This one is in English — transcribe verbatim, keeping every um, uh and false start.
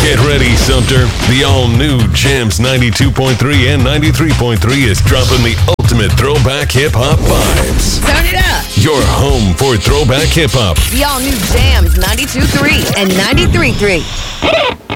Get ready, Sumter. The all-new Jams ninety-two point three and ninety-three point three is dropping the ultimate throwback hip-hop vibes. Turn it up. Your home for throwback hip-hop. The all-new Jams ninety-two point three and ninety-three point three.